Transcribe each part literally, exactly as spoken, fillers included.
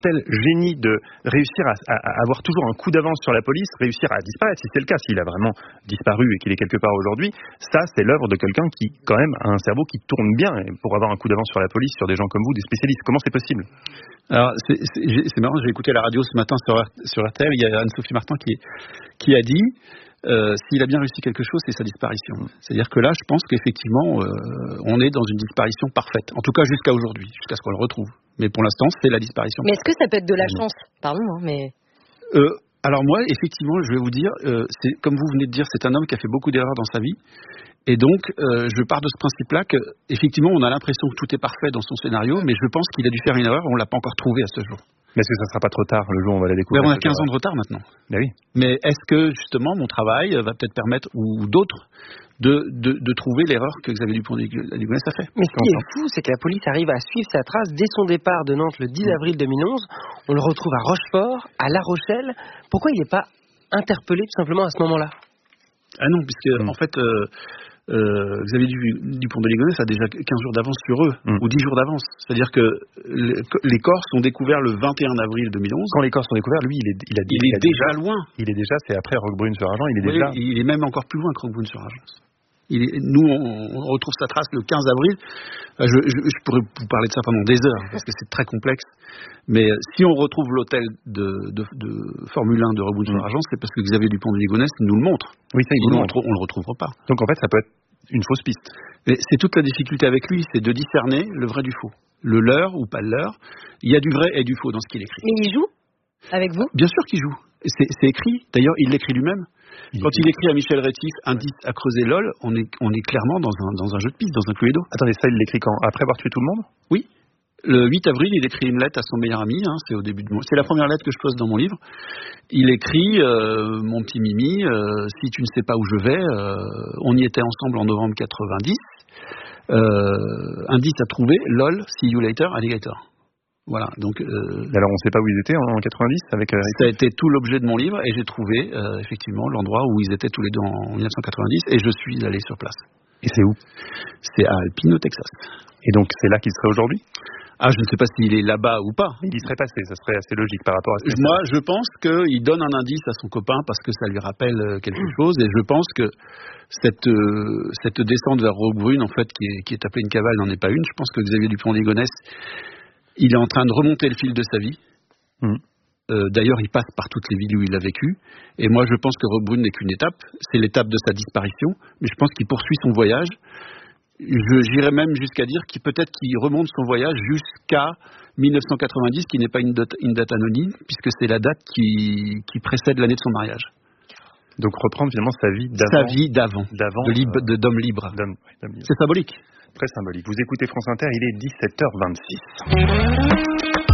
tel génie de réussir à, à, à avoir toujours un coup d'avance sur la police, réussir à disparaître, si c'est le cas, s'il a vraiment disparu et qu'il est quelque part aujourd'hui, ça c'est l'œuvre de quelqu'un qui quand même a un cerveau qui tourne bien pour avoir un coup d'avance sur la police, sur des gens comme vous, des spécialistes. Comment c'est possible? Alors c'est, c'est, c'est marrant, j'ai écouté la radio ce matin sur, sur R T L, il y a Anne-Sophie Martin qui, qui a dit Euh, s'il a bien réussi quelque chose, c'est sa disparition. C'est-à-dire que là, je pense qu'effectivement, euh, on est dans une disparition parfaite. En tout cas, jusqu'à aujourd'hui, jusqu'à ce qu'on le retrouve. Mais pour l'instant, c'est la disparition. Mais est-ce que ça peut être de la chance? Pardon, hein, mais... Euh, alors moi, effectivement, je vais vous dire, euh, c'est, comme vous venez de dire, c'est un homme qui a fait beaucoup d'erreurs dans sa vie. Et donc, euh, je pars de ce principe-là que, effectivement, on a l'impression que tout est parfait dans son scénario, mais je pense qu'il a dû faire une erreur, on l'a pas encore trouvé à ce jour. Mais est-ce que ça ne sera pas trop tard le jour où on va la découvrir? Mais on a quinze ans de retard maintenant. Ben oui. Mais est-ce que, justement, mon travail va peut-être permettre, ou d'autres, de, de, de trouver l'erreur que Xavier Dupont de Ligonnès a fait? Mais ce qui est fou, c'est que la police arrive à suivre sa trace dès son départ de Nantes le dix avril deux mille onze. On le retrouve à Rochefort, à La Rochelle. Pourquoi il n'est pas interpellé tout simplement à ce moment-là? Ah non, puisque, mmh. en fait... Euh, Euh, Xavier Dupont de Ligonnès a déjà quinze jours d'avance sur eux, mmh. ou dix jours d'avance. C'est-à-dire que les, les corps sont découverts le vingt et un avril deux mille onze. Quand les corps sont découverts, lui, il est, il a, il il est a déjà, déjà loin. Il est déjà, c'est après Roquebrune-sur-Argent, il est oui, déjà... Il est même encore plus loin que Roquebrune-sur-Argent. Il est, nous, on, on retrouve sa trace le quinze avril. Je, je, je pourrais vous parler de ça pendant des heures, parce que c'est très complexe. Mais si on retrouve l'hôtel de, de, de Formule un de Roquebrune-sur-Argent, c'est parce que Xavier Dupont de Ligonnès nous le montre. Oui, ça, il nous le montre. On ne le retrouvera pas. Donc en fait, ça peut être une fausse piste. Mais c'est toute la difficulté avec lui, c'est de discerner le vrai du faux. Le leur ou pas le leur. Il y a du vrai et du faux dans ce qu'il écrit. Mais il joue avec vous? Bien sûr qu'il joue. C'est, c'est écrit. D'ailleurs, il l'écrit lui-même. Il Quand il écrit à Michel Rétif, indice à creuser LOL, on est, on est clairement dans un, dans un jeu de piste, dans un Cluedo. Attendez, ça, il l'écrit quand? Après avoir tué tout le monde? Oui. Le huit avril, il écrit une lettre à son meilleur ami. Hein, c'est au début de mon... C'est la première lettre que je pose dans mon livre. Il écrit euh, mon petit Mimi, euh, si tu ne sais pas où je vais, euh, on y était ensemble en novembre quatre-vingt-dix. Euh, indice à trouver, lol, see you later, alligator. Voilà. Donc. Euh, Alors, on ne sait pas où ils étaient en quatre-vingt-dix avec. Euh, ça a été tout l'objet de mon livre et j'ai trouvé euh, effectivement l'endroit où ils étaient tous les deux en dix-neuf cent quatre-vingt-dix et je suis allé sur place. Et c'est où? C'est à Alpine, au Texas. Et donc, c'est là qu'il serait aujourd'hui? Ah, je ne sais pas s'il est là-bas ou pas. Il y serait passé, ça serait assez logique par rapport à ce que Moi, je pense qu'il donne un indice à son copain parce que ça lui rappelle quelque chose. Et je pense que cette, euh, cette descente vers Roquebrune, en fait, qui est, qui est appelée une cavale, n'en est pas une. Je pense que Xavier Dupont de Ligonnès, il est en train de remonter le fil de sa vie. Mmh. Euh, d'ailleurs, il passe par toutes les villes où il a vécu. Et moi, je pense que Roquebrune n'est qu'une étape. C'est l'étape de sa disparition. Mais je pense qu'il poursuit son voyage. Je, j'irais même jusqu'à dire qu'il peut-être qu'il remonte son voyage jusqu'à dix-neuf cent quatre-vingt-dix, qui n'est pas une date, une date anonyme, puisque c'est la date qui, qui précède l'année de son mariage. Donc reprendre finalement sa vie d'avant. Sa vie d'avant, d'avant de libre, de, d'homme libre. D'homme, d'homme libre. C'est symbolique. Très symbolique. Vous écoutez France Inter, il est dix-sept heures vingt-six.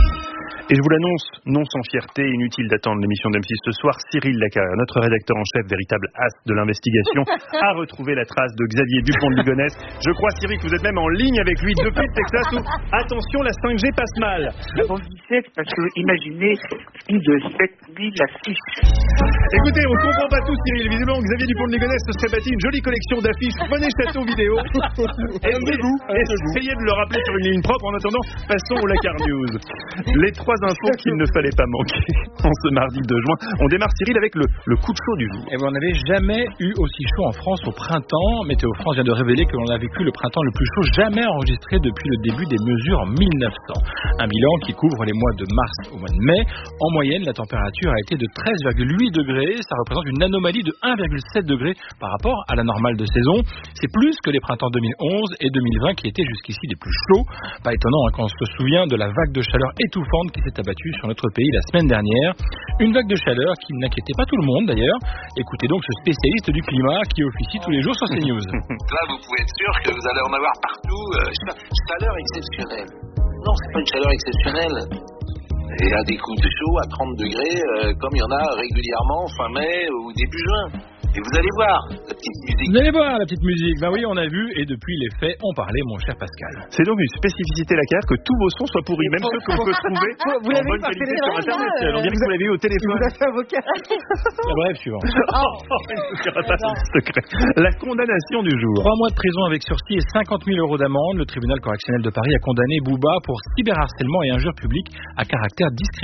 Et je vous l'annonce, non sans fierté, inutile d'attendre l'émission d'M six ce soir, Cyril Lacarrière, notre rédacteur en chef, véritable as de l'investigation, a retrouvé la trace de Xavier Dupont de Ligonnès. Je crois, Cyril, que vous êtes même en ligne avec lui depuis le Texas où, attention, la cinq G passe mal. On dit sept parce que, imaginez, plus de sept mille affiches. Écoutez, on ne comprend pas tout, Cyril. Visiblement, Xavier Dupont de Ligonnès se serait bâti une jolie collection d'affiches. Prenez château vidéo. Essayez, essayez de le rappeler sur une ligne propre. En attendant, passons au Lacar News. Les trois infos qu'il ne fallait pas manquer en ce mardi deux juin. On démarre, Cyril, avec le, le coup de chaud du jour. Et on n'avait jamais eu aussi chaud en France au printemps. Météo France vient de révéler que l'on a vécu le printemps le plus chaud jamais enregistré depuis le début des mesures en mille neuf cents. Un bilan qui couvre les mois de mars au mois de mai. En moyenne, la température a été de treize virgule huit degrés. Ça représente une anomalie de un virgule sept degrés par rapport à la normale de saison. C'est plus que les printemps deux mille onze et deux mille vingt qui étaient jusqu'ici les plus chauds. Pas étonnant hein, quand on se souvient de la vague de chaleur étouffante qui s'est abattue sur notre pays la semaine dernière. Une vague de chaleur qui n'inquiétait pas tout le monde d'ailleurs. Écoutez donc ce spécialiste du climat qui officie tous les jours sur CNews. Là, vous pouvez être sûr que vous allez en avoir partout. Euh, chaleur exceptionnelle. Non, c'est pas une chaleur exceptionnelle. Il y a des coups de chaud à trente degrés, euh, comme il y en a régulièrement fin mai ou début juin. Et vous allez voir la petite musique. Vous allez voir la petite musique. Ben oui, on a vu et depuis les faits, on parlait, mon cher Pascal. C'est donc une spécificité Lacarrière que tous vos sons soient pourris, même ceux qu'on peut trouver vous en bonne qualité sur Internet. On dirait que vous l'avez eu au téléphone. Vous avez fait avocat. Ah, bref, suivant. Secret. La condamnation du jour. Trois mois de prison avec sursis et cinquante mille euros d'amende. Le tribunal correctionnel de Paris a condamné Booba pour cyberharcèlement et injure publique à caractère discriminatoire.